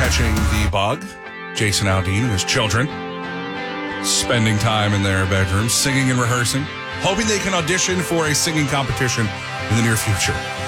catching the bug. Jason Aldean and his children spending time in their bedrooms, singing and rehearsing, hoping they can audition for a singing competition in the near future.